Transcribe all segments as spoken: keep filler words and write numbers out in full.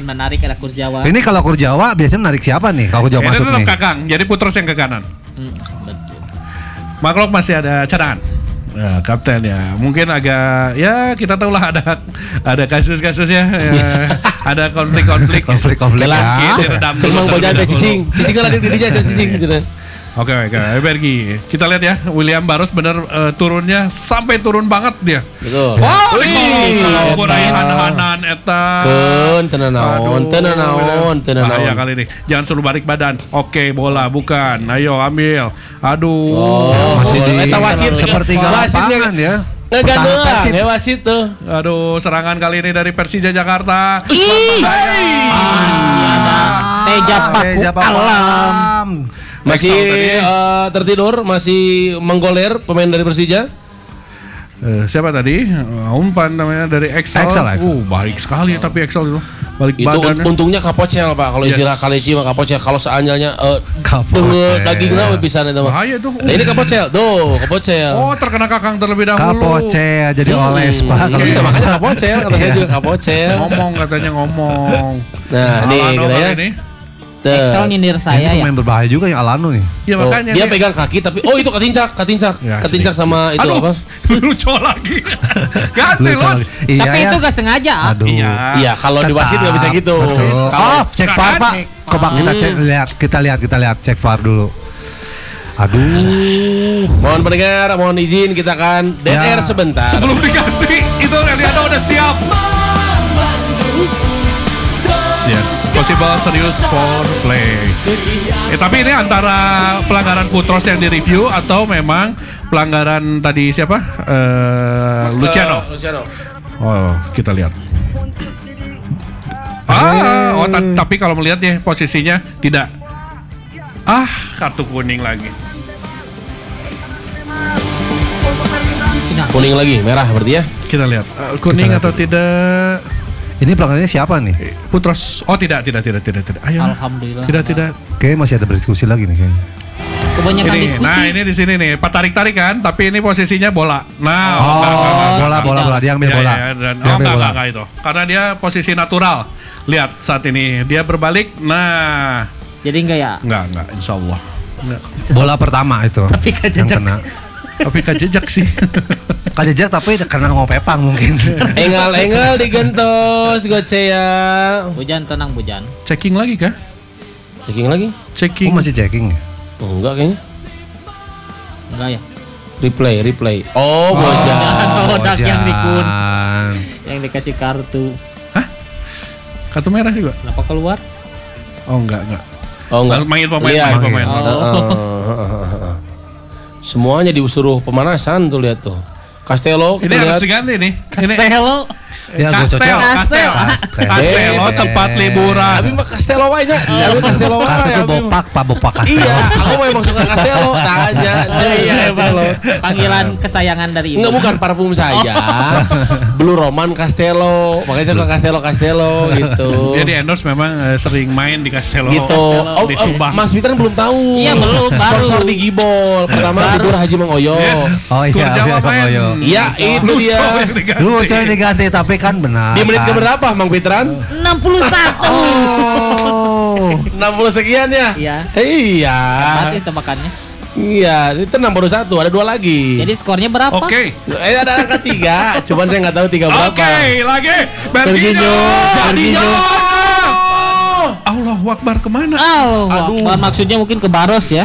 makin menarik ada Kurjawa. Ini kalau Kurjawa biasanya menarik siapa nih? Kalau Kurjawa masuk Ini nih. Kakang, jadi Putros yang ke kanan. Hmm, betul. Maklok masih ada cadangan. Nah, kapten ya, mungkin agak ya kita tahu lah ada ada kasus-kasusnya, ya, ada konflik-konflik. Konflik-konflik ya. Diredam dulu Cemang terlebih bojang teh dahulu. cicing. Cicing kan ada di dia cicing gitu. Oke oke, Bergi. Kita lihat ya, William Barros bener eh, turunnya sampai turun banget dia. Betul. Wow, Wih, kalau kurai eta. hanan eta. Keun, teu naon, teu naon, teu Bahaya naon. kali ini. Jangan suruh balik badan. Oke, bola bukan. Ayo ambil. Aduh. Oh, Masih di eta wasit sepertiga wasitnya lapangan ya. ngegandelang ya wasit tuh. Aduh, serangan kali ini dari Persija Jakarta. Ih, ada Teja Paku Teja Paku Alam. Alam. Masih Excel tadi. eh, tertidur, masih menggoler pemain dari Persija. Eh, siapa tadi? Uh, umpan namanya dari Excel. Excel, Excel. Uh, baik sekali tapi Excel itu. Balik Itu badannya. untungnya kapocel Pak, kalau Yes. istilah kaleci mah kapocel. Kalau seandainya eh Kapocel. denge dagingna mah bisa eta mah. Bahaya tuh. Nah, ini kapocel, tuh kapocel. Oh, terkena Kakang terlebih dahulu. Kapocel jadi oles Pak. Hmm, Kalau iya, gitu. makanya kapocel, kata saya juga kapocel. Ngomong katanya ngomong. Nah, nih Alano kita ya. kali ini. Tuh. Excel nyindir Ini saya ya. pemain berbahaya juga yang Alano nih. Ya Oh, makanya dia nih. pegang kaki tapi oh itu katincak, katincak, Ya, katincak sedikit. sama itu Aduh, apa? lucu lagi. Ganti Lucu loh. lagi. Iya Tapi ya. itu gak sengaja. ah. Aduh. Iya. Iya, kalau di wasit nggak bisa Tetap, gitu. betul. Kalau Oh, cek V A R Pak. Coba kita cek lihat, kita lihat, kita lihat cek V A R dulu. Aduh. mohon pendengar, mohon izin kita akan D R Ya. sebentar. Sebelum diganti, itu Reliana udah siap. Yes, possible serious for play. Eh tapi ini antara pelanggaran Putros yang direview atau memang pelanggaran tadi siapa? Eh, Luciano. Luciano. Oh, kita lihat. Ah, oh, ta- tapi kalau melihat nih posisinya tidak. Ah, kartu kuning lagi. Tidak. Kuning lagi, merah berarti ya. Kita lihat eh, kuning Kita lihat. atau tidak. Ini pelanggannya siapa nih? Putros. Oh, tidak, tidak, tidak, tidak, tidak. Ayo. Alhamdulillah. Tidak, tidak. Kayaknya masih ada berdiskusi lagi nih kayaknya. Kebanyakan Ini, diskusi. nah ini di sini nih, Pak tarik-tarik kan, tapi ini posisinya bola. Nah, Oh, enggak, enggak, enggak, bola, enggak. bola, bola. Dia ambil Ya, bola. ya, dan, Dia oh, ambil enggak, bola. enggak, enggak itu. Karena dia posisi natural. Lihat saat ini dia berbalik. Nah, Jadi enggak ya? enggak, enggak, insya Allah. Enggak. Bola pertama itu. Tapi kan yang jejak. kena. Tapi kan jejak sih. Kajejak tapi karena ngopepang mungkin. Enggal-enggal digentos gocea. Bujan tenang Bujan. Checking lagi kah? Checking lagi? Checking. Oh masih checking ya? Oh, enggak kayaknya. Enggak ya? Replay, replay. Oh, bojang. Oh, dak yang dikun. Bojan. Yang dikasih kartu. Kartu merah sih gua. Kenapa keluar? Oh enggak, enggak. Oh, enggak. Manggil pemain, Lihat. manggil pemain. Oh. Semuanya disuruh pemanasan tuh lihat tuh. Castello Ini kita harus lihat. diganti nih. Ini Castello. Ya, gua Castel, cocok. Castel, Castel. Castello Eh, tempat Abi liburan. mah Castello wae nya. Abi Castello wae. Kartu Abi mah. bopak, Pak Bopak Castelo. Iya, aku memang suka Castello. Tanya, saya Iya, Castello. Panggilan kesayangan dari ibu. Enggak, bukan parfum saya. Blue Roman Castello. Makanya saya suka Castello Castello gitu. Jadi endorse memang eh, sering main di Castello. gitu. Oh, di oh, Subang. Mas Fitran belum tahu. Iya, belum, baru. Sponsor di Gibol. Pertama Baru. libur Haji Mang Oyo. Yes. Oh, iya, Kurjawa iya, Bang main. Oyo. Iya, itu Lucu dia. yang diganti. Lu coy diganti tapi kan benar. Di menit kan? ke berapa Mang Fitran? enam puluh satu. Oh. enam puluh sekian ya? Iya. Iya. Pasti tebakannya. Iya, itu enam baru satu, ada dua lagi. Jadi skornya berapa? Oke. Eh ada angka tiga, cuman saya nggak tahu tiga berapa. Oke, lagi. Berginjo, Berginjo. Berginjo. Allahu Akbar kemana? Oh, Aduh. Akbar, maksudnya mungkin ke Baros ya.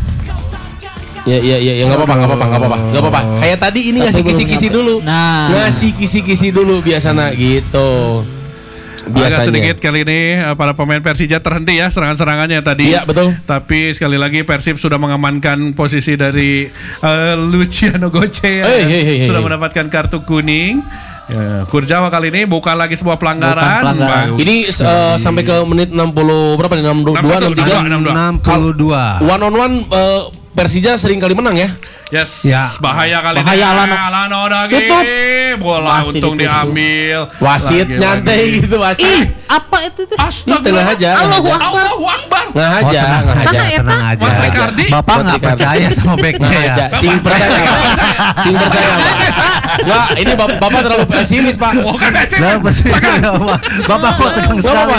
Ya, ya, ya, ya nggak apa-apa, nggak apa-apa, nggak apa-apa, nggak apa-apa. Kayak tadi ini Tapi ngasih belum kisi-kisi nyampe. dulu. Nah. Ngasih kisi-kisi dulu biasanya gitu. Agak Biasanya. sedikit kali ini eh, para pemain Persija terhenti ya serangan-serangannya tadi. Iya, betul. Tapi sekali lagi Persib sudah mengamankan posisi dari eh, Luciano Goce ya. Hey, hey, hey, Sudah hey. mendapatkan kartu kuning. Ya, Kurjawa kali ini bukan lagi sebuah pelanggaran. Bukan pelanggaran. Bagus. Ini uh, sampai ke menit enam puluh berapa nih? enam puluh dua, enam puluh tiga. enam puluh dua. enam puluh dua. One on one uh, Persija sering kali menang ya. Yes, Ya. bahaya kali Bahaya ini. Alano. Alano lagi. Tutup. Bola Masih untung ditutup. diambil. Wasit Lagi, nyantai lagi. gitu wasit. Ih, apa itu tuh? Astaga. Tenang aja. Allahu Akbar. Allahu Akbar. Nggak Oh, aja, tenang nggak aja, aja. Sana, tenang aja. Mas Ricardi. Bapak Mas nggak Ricardi. percaya sama backnya Nggak ya? aja. Sing percaya. Sing percaya. Pak. Nggak, ini bapak, bapak terlalu pesimis pak. Bukan aja. Lah, pasti- Bapak kok tegang Nggak sekali. apa-apa.